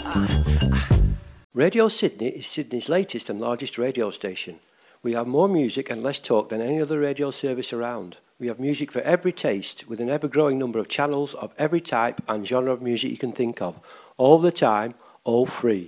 Radio Sydney is Sydney's latest and largest radio station. We have more music and less talk than any other radio service around. We have music for every taste, with an ever-growing number of channels of every type and genre of music you can think of, all the time, all free.